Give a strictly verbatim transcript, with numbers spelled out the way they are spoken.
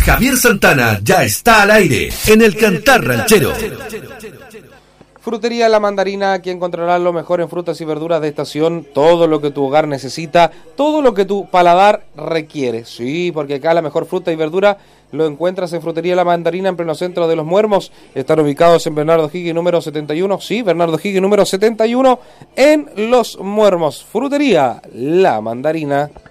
Javier Santana ya está al aire en el Cantar Ranchero. Frutería La Mandarina, aquí encontrarás lo mejor en frutas y verduras de estación, todo lo que tu hogar necesita, todo lo que tu paladar requiere. Sí, porque acá la mejor fruta y verdura lo encuentras en Frutería La Mandarina, en pleno centro de Los Muermos. Están ubicados en Bernardo Higgins número setenta y uno, sí, Bernardo Higgins número setenta y uno, en Los Muermos. Frutería La Mandarina.